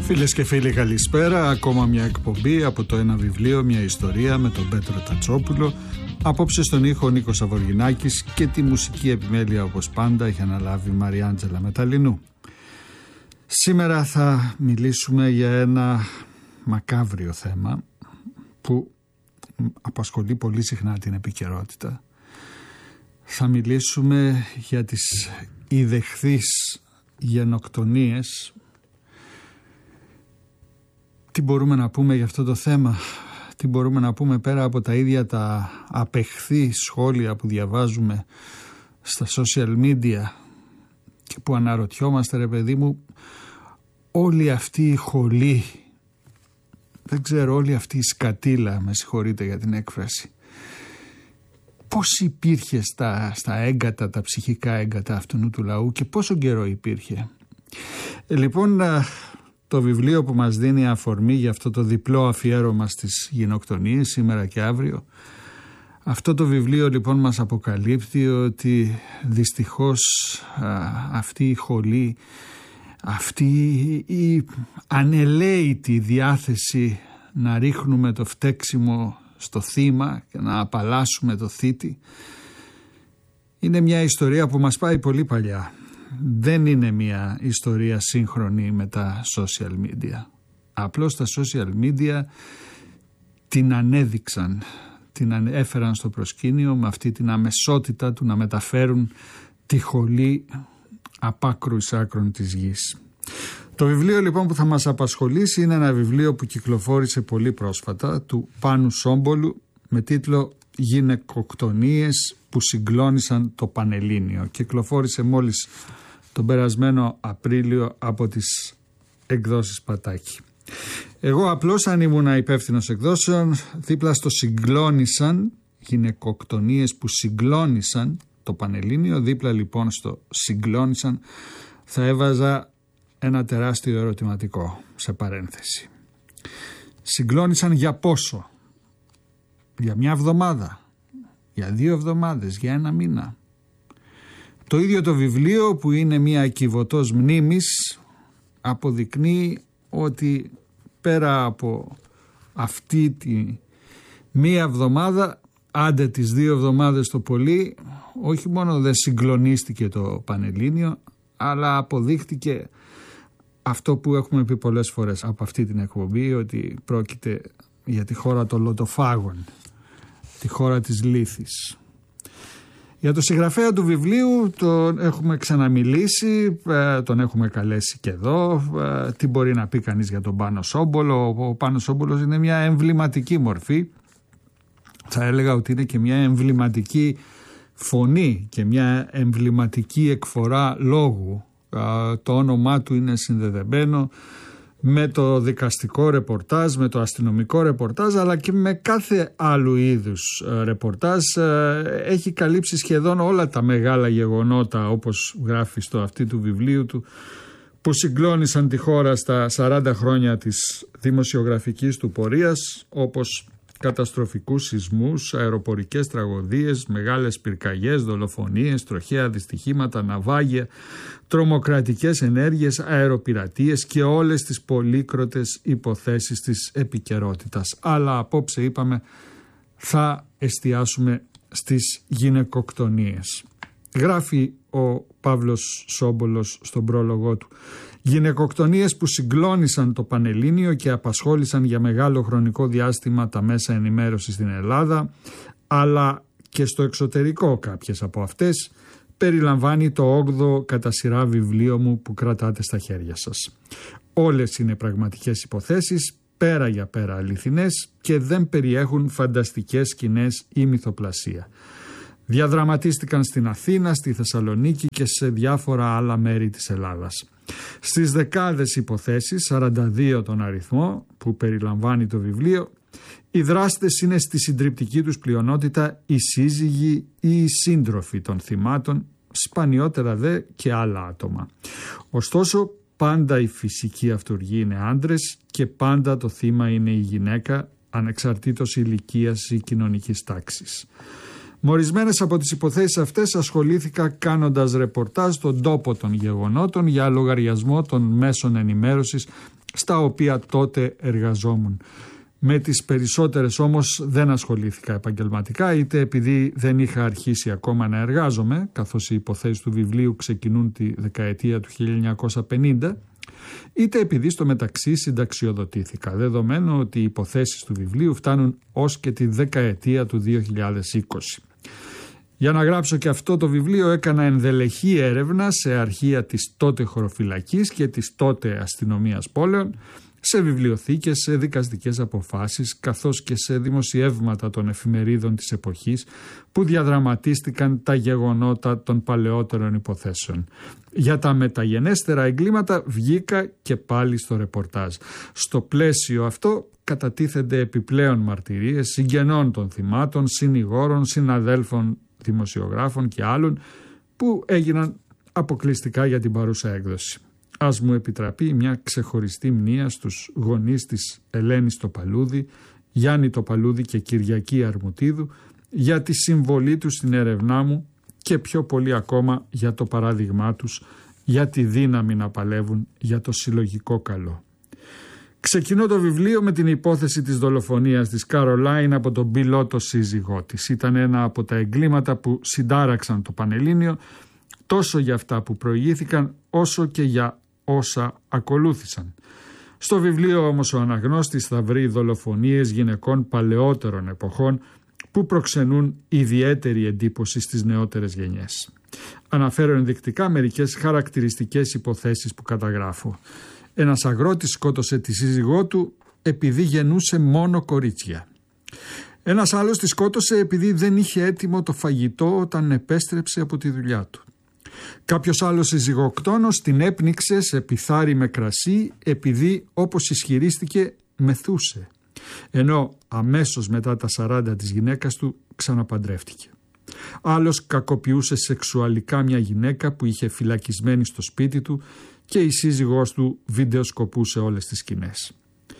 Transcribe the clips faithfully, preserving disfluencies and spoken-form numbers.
Φίλες και φίλοι, καλησπέρα. Ακόμα μια εκπομπή από το Ένα Βιβλίο, μια ιστορία με τον Πέτρο Τατσόπουλο. Απόψε στον ήχο ο Νίκος Αβοργινάκης και τη μουσική επιμέλεια, όπως πάντα, έχει αναλάβει η Μαριάντζελα Μεταλλινού. Σήμερα θα μιλήσουμε για ένα μακάβριο θέμα που απασχολεί πολύ συχνά την επικαιρότητα. Θα μιλήσουμε για τις ιδεχθείς γενοκτονίες. Τι μπορούμε να πούμε για αυτό το θέμα, τι μπορούμε να πούμε πέρα από τα ίδια τα απεχθή σχόλια που διαβάζουμε στα social media και που αναρωτιόμαστε, ρε παιδί μου, όλη αυτή η χολή, δεν ξέρω, όλη αυτή η σκατήλα, με συγχωρείτε για την έκφραση, πώς υπήρχε στα, στα έγκατα, τα ψυχικά έγκατα αυτού του λαού και πόσο καιρό υπήρχε. Ε, λοιπόν, το βιβλίο που μας δίνει αφορμή για αυτό το διπλό αφιέρωμα στις γενοκτονίες σήμερα και αύριο, αυτό το βιβλίο λοιπόν μας αποκαλύπτει ότι δυστυχώς α, αυτή η χολή, αυτή η ανελαίητη διάθεση να ρίχνουμε το φταίξιμο στο θύμα και να απαλλάσσουμε το θήτη, είναι μια ιστορία που μας πάει πολύ παλιά. Δεν είναι μια ιστορία σύγχρονη με τα social media. Απλώς τα social media την ανέδειξαν, την έφεραν στο προσκήνιο με αυτή την αμεσότητα του να μεταφέρουν τη χολή απ' άκρου εις άκρων της γης. Το βιβλίο λοιπόν που θα μας απασχολήσει είναι ένα βιβλίο που κυκλοφόρησε πολύ πρόσφατα, του Πάνου Σόμπολου, με τίτλο «Γυναικοκτονίες που συγκλώνησαν το Πανελλήνιο». Κυκλοφόρησε μόλις τον περασμένο Απρίλιο από τις εκδόσεις Πατάκη. Εγώ απλώς, αν ήμουν υπεύθυνος εκδόσεων, δίπλα στο συγκλώνησαν, γυναικοκτονίες που συγκλώνησαν το Πανελλήνιο, δίπλα λοιπόν στο συγκλώνησαν θα έβαζα ένα τεράστιο ερωτηματικό σε παρένθεση. Συγκλώνησαν για πόσο? Για μια εβδομάδα, για δύο εβδομάδες, για ένα μήνα? Το ίδιο το βιβλίο, που είναι μια κυβωτός μνήμης, αποδεικνύει ότι πέρα από αυτή τη μία εβδομάδα, άντε τις δύο εβδομάδες το πολύ, όχι μόνο δεν συγκλονίστηκε το Πανελλήνιο, αλλά αποδείχτηκε αυτό που έχουμε πει πολλές φορές από αυτή την εκπομπή, ότι πρόκειται για τη χώρα των λοτοφάγων, τη χώρα της λύθης. Για το συγγραφέα του βιβλίου τον έχουμε ξαναμιλήσει, τον έχουμε καλέσει και εδώ. Τι μπορεί να πει κανείς για τον Πάνο Σόμπολο? Ο Πάνος Σόμπολος είναι μια εμβληματική μορφή, θα έλεγα ότι είναι και μια εμβληματική φωνή και μια εμβληματική εκφορά λόγου. Το όνομά του είναι συνδεδεμένο με το δικαστικό ρεπορτάζ, με το αστυνομικό ρεπορτάζ, αλλά και με κάθε άλλου είδους ρεπορτάζ. Έχει καλύψει σχεδόν όλα τα μεγάλα γεγονότα, όπως γράφει στο αυτή του βιβλίου του, που συγκλώνησαν τη χώρα στα σαράντα χρόνια της δημοσιογραφικής του πορείας, όπως καταστροφικούς σεισμούς, αεροπορικές τραγωδίες, μεγάλες πυρκαγιές, δολοφονίες, τροχαία δυστυχήματα, ναυάγια, τρομοκρατικές ενέργειες, αεροπειρατείες και όλες τις πολύκροτες υποθέσεις της επικαιρότητας. Αλλά απόψε είπαμε θα εστιάσουμε στις γυναικοκτονίες. Γράφει ο Παύλος Σόμπολος στον πρόλογό του: «Γυναικοκτονίες που συγκλώνησαν το Πανελλήνιο και απασχόλησαν για μεγάλο χρονικό διάστημα τα μέσα ενημέρωσης στην Ελλάδα, αλλά και στο εξωτερικό κάποιες από αυτές, περιλαμβάνει το όγδοο κατά σειρά βιβλίο μου που κρατάτε στα χέρια σας. Όλες είναι πραγματικές υποθέσεις, πέρα για πέρα αληθινές, και δεν περιέχουν φανταστικές σκηνές ή μυθοπλασία. Διαδραματίστηκαν στην Αθήνα, στη Θεσσαλονίκη και σε διάφορα άλλα μέρη της Ελλάδας. Στις δεκάδες υποθέσεις, σαράντα δύο τον αριθμό που περιλαμβάνει το βιβλίο, οι δράστες είναι στη συντριπτική τους πλειονότητα οι σύζυγοι ή οι σύντροφοι των θυμάτων, σπανιότερα δε και άλλα άτομα. Ωστόσο, πάντα η φυσική αυτοργή είναι άντρες και πάντα το θύμα είναι η γυναίκα, ανεξαρτήτως ηλικίας ή κοινωνικής τάξης. Με ορισμένες από τις υποθέσεις αυτές ασχολήθηκα κάνοντας ρεπορτάζ στον τόπο των γεγονότων για λογαριασμό των μέσων ενημέρωσης στα οποία τότε εργαζόμουν. Με τις περισσότερες όμως δεν ασχολήθηκα επαγγελματικά, είτε επειδή δεν είχα αρχίσει ακόμα να εργάζομαι, καθώς οι υποθέσεις του βιβλίου ξεκινούν τη δεκαετία του χίλια εννιακόσια πενήντα, είτε επειδή στο μεταξύ συνταξιοδοτήθηκα, δεδομένου ότι οι υποθέσεις του βιβλίου φτάνουν ως και τη δεκαετία του δύο χιλιάδες είκοσι. Για να γράψω και αυτό το βιβλίο έκανα ενδελεχή έρευνα σε αρχεία της τότε χωροφυλακής και της τότε αστυνομίας πόλεων, σε βιβλιοθήκες, σε δικαστικές αποφάσεις, καθώς και σε δημοσιεύματα των εφημερίδων της εποχής που διαδραματίστηκαν τα γεγονότα των παλαιότερων υποθέσεων. Για τα μεταγενέστερα εγκλήματα βγήκα και πάλι στο ρεπορτάζ. Στο πλαίσιο αυτό κατατίθενται επιπλέον μαρτυρίες συγγενών των θυμάτων, συνηγόρων, συναδέλφων, δημοσιογράφων και άλλων που έγιναν αποκλειστικά για την παρούσα έκδοση. Ας μου επιτραπεί μια ξεχωριστή μνήα στους γονείς της Ελένης Τοπαλούδη, Γιάννη Τοπαλούδη και Κυριακή Αρμουτίδου για τη συμβολή τους στην έρευνά μου και πιο πολύ ακόμα για το παράδειγμά τους, για τη δύναμη να παλεύουν για το συλλογικό καλό. Ξεκινώ το βιβλίο με την υπόθεση της δολοφονίας της Καρολάιν από τον πιλότο σύζυγό της. Ήταν ένα από τα εγκλήματα που συντάραξαν το Πανελλήνιο, τόσο για αυτά που προηγήθηκαν όσο και για όσα ακολούθησαν. Στο βιβλίο όμως ο αναγνώστης θα βρει δολοφονίες γυναικών παλαιότερων εποχών που προξενούν ιδιαίτερη εντύπωση στις νεότερες γενιές. Αναφέρω ενδεικτικά μερικές χαρακτηριστικές υποθέσεις που καταγράφω. Ένας αγρότης σκότωσε τη σύζυγό του επειδή γεννούσε μόνο κορίτσια. Ένας άλλος τη σκότωσε επειδή δεν είχε έτοιμο το φαγητό όταν επέστρεψε από τη δουλειά του. Κάποιος άλλος συζυγοκτόνος την έπνιξε σε πιθάρι με κρασί επειδή, όπως ισχυρίστηκε, μεθούσε. Ενώ αμέσως μετά τα σαράντα της γυναίκας του ξαναπαντρεύτηκε. Άλλος κακοποιούσε σεξουαλικά μια γυναίκα που είχε φυλακισμένη στο σπίτι του και η σύζυγός του βιντεοσκοπούσε όλες τις σκηνές.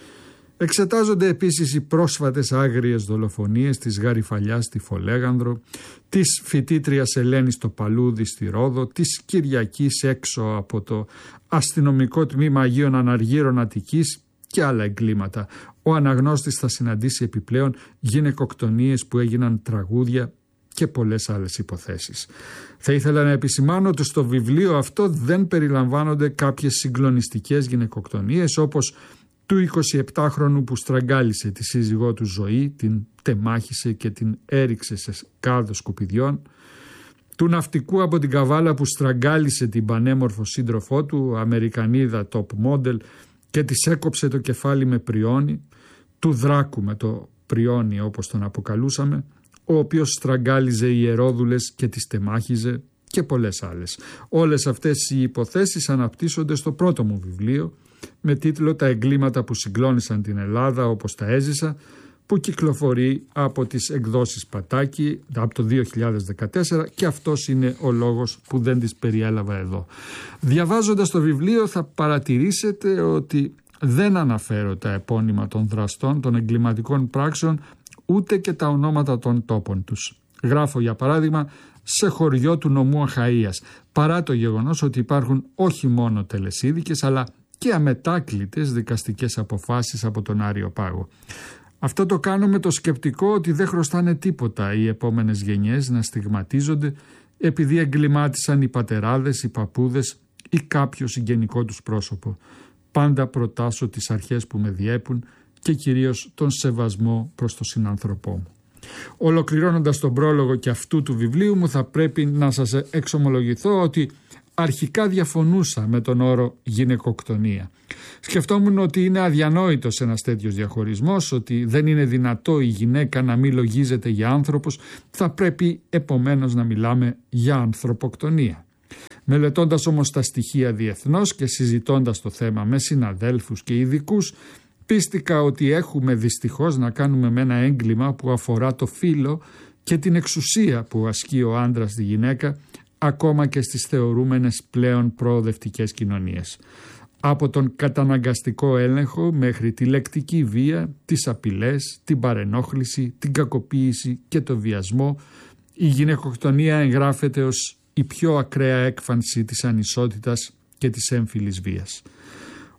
Εξετάζονται επίσης οι πρόσφατες άγριες δολοφονίες της Γαριφαλιάς στη Φολέγανδρο, της φοιτήτριας Ελένης Τοπαλούδη στη Ρόδο, της Κυριακής έξω από το αστυνομικό τμήμα Αγίων Αναργύρων Αττικής και άλλα εγκλήματα. Ο αναγνώστης θα συναντήσει επιπλέον γυναικοκτονίες που έγιναν τραγούδια και πολλές άλλες υποθέσεις. Θα ήθελα να επισημάνω ότι στο βιβλίο αυτό δεν περιλαμβάνονται κάποιες συγκλονιστικές γυναικοκτονίες όπως του εικοσιεπτάχρονου που στραγγάλισε τη σύζυγό του Ζωή, την τεμάχισε και την έριξε σε κάδο σκουπιδιών, του ναυτικού από την Καβάλα που στραγγάλισε την πανέμορφο σύντροφό του, Αμερικανίδα top model, και της έκοψε το κεφάλι με πριόνι, του Δράκου με το πριόνι όπως τον αποκαλούσαμε, ο οποίος στραγγάλιζε ιερόδουλες και τις τεμάχιζε και πολλές άλλες. Όλες αυτές οι υποθέσεις αναπτύσσονται στο πρώτο μου βιβλίο με τίτλο «Τα εγκλήματα που συγκλώνησαν την Ελλάδα όπως τα έζησα», που κυκλοφορεί από τις εκδόσεις Πατάκη από το δύο χιλιάδες δεκατέσσερα και αυτός είναι ο λόγος που δεν τις περιέλαβα εδώ. Διαβάζοντας το βιβλίο θα παρατηρήσετε ότι δεν αναφέρω τα επώνυμα των δραστών των εγκληματικών πράξεων ούτε και τα ονόματα των τόπων τους. Γράφω για παράδειγμα σε χωριό του νομού Αχαΐας, παρά το γεγονός ότι υπάρχουν όχι μόνο τελεσίδικες αλλά και αμετάκλητες δικαστικές αποφάσεις από τον Άριο Πάγο. Αυτό το κάνω με το σκεπτικό ότι δεν χρωστάνε τίποτα οι επόμενες γενιές να στιγματίζονται επειδή εγκλημάτισαν οι πατεράδες, οι παππούδες ή κάποιο συγγενικό τους πρόσωπο. Πάντα προτάσω τις αρχές που με διέπουν και κυρίως τον σεβασμό προς τον συνάνθρωπό μου. Ολοκληρώνοντας τον πρόλογο και αυτού του βιβλίου μου θα πρέπει να σας εξομολογηθώ ότι αρχικά διαφωνούσα με τον όρο γυναικοκτονία. Σκεφτόμουν ότι είναι αδιανόητος ένας τέτοιος διαχωρισμός, ότι δεν είναι δυνατό η γυναίκα να μην λογίζεται για άνθρωπος, θα πρέπει επομένως να μιλάμε για ανθρωποκτονία. Μελετώντας όμως τα στοιχεία διεθνώς και συζητώντας το θέμα με συναδέλφους και ειδικούς, πίστηκα ότι έχουμε δυστυχώς να κάνουμε με ένα έγκλημα που αφορά το φύλο και την εξουσία που ασκεί ο άντρας στη γυναίκα, ακόμα και στις θεωρούμενες πλέον προοδευτικές κοινωνίες. Από τον καταναγκαστικό έλεγχο μέχρι τη λεκτική βία, τις απειλές, την παρενόχληση, την κακοποίηση και το βιασμό, η γυναικοκτονία εγγράφεται ως η πιο ακραία έκφανση της ανισότητας και της έμφυλης βίας.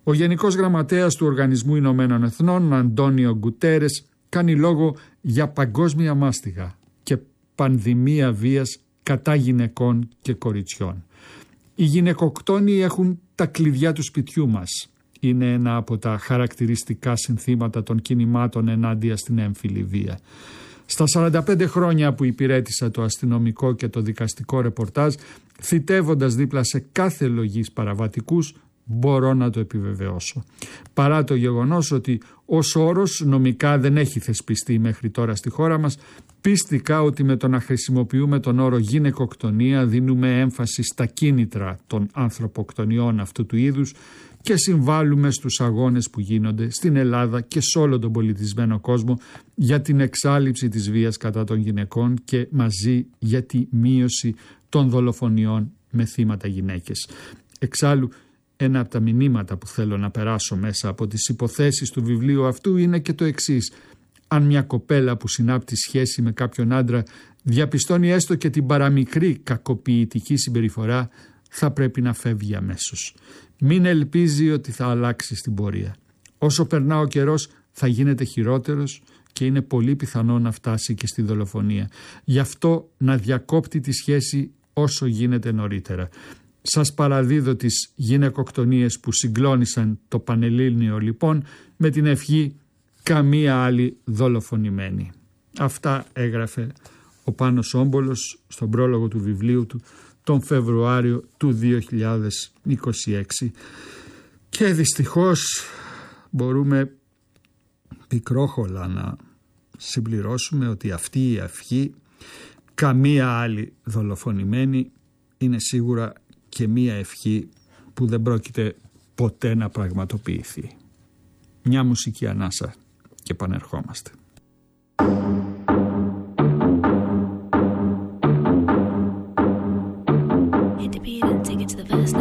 Ο Γενικός Γραμματέας του Οργανισμού Ηνωμένων Εθνών, Αντώνιο Γκουτέρες, κάνει λόγο για παγκόσμια μάστιγα και πανδημία βίας κατά γυναικών και κοριτσιών. Οι γυναικοκτόνοι έχουν τα κλειδιά του σπιτιού μας. Είναι ένα από τα χαρακτηριστικά συνθήματα των κινημάτων ενάντια στην έμφυλη βία. Στα σαράντα πέντε χρόνια που υπηρέτησα το αστυνομικό και το δικαστικό ρεπορτάζ, θητεύοντας δίπλα σε κάθε λογής παραβατικούς, μπορώ να το επιβεβαιώσω. Παρά το γεγονός ότι ως όρος νομικά δεν έχει θεσπιστεί μέχρι τώρα στη χώρα μας, πίστηκα ότι με το να χρησιμοποιούμε τον όρο γυναικοκτονία δίνουμε έμφαση στα κίνητρα των ανθρωποκτονιών αυτού του είδους και συμβάλλουμε στους αγώνες που γίνονται στην Ελλάδα και σε όλο τον πολιτισμένο κόσμο για την εξάλειψη της βίας κατά των γυναικών και μαζί για τη μείωση των δολοφονιών με θύματα γυναίκες. Εξάλλου, ένα από τα μηνύματα που θέλω να περάσω μέσα από τις υποθέσεις του βιβλίου αυτού είναι και το εξής. Αν μια κοπέλα που συνάπτει σχέση με κάποιον άντρα διαπιστώνει έστω και την παραμικρή κακοποιητική συμπεριφορά, θα πρέπει να φεύγει αμέσως. Μην ελπίζει ότι θα αλλάξει στην πορεία. Όσο περνά ο καιρός θα γίνεται χειρότερος και είναι πολύ πιθανό να φτάσει και στη δολοφονία. Γι' αυτό να διακόπτει τη σχέση όσο γίνεται νωρίτερα. Σας παραδίδω τις γυναικοκτονίες που συγκλώνησαν το Πανελλήνιο λοιπόν με την ευχή καμία άλλη δολοφονημένη. Αυτά έγραφε ο Πάνος Όμπολος στον πρόλογο του βιβλίου του τον Φεβρουάριο του δύο χιλιάδες είκοσι έξι και δυστυχώς μπορούμε πικρόχολα να συμπληρώσουμε ότι αυτή η ευχή καμία άλλη δολοφονημένη είναι σίγουρα και μία ευχή που δεν πρόκειται ποτέ να πραγματοποιηθεί. Μια μουσική ανάσα και επανερχόμαστε. Hit the beat and take it to the verse now.